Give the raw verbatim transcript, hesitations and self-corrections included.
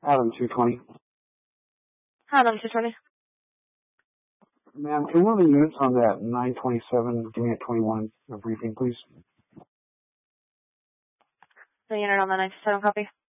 Adam two twenty. Adam two twenty. Ma'am, can one of the units on that nine twenty-seven give me a twenty-one a briefing, please? The unit on the nine twenty-seven copy.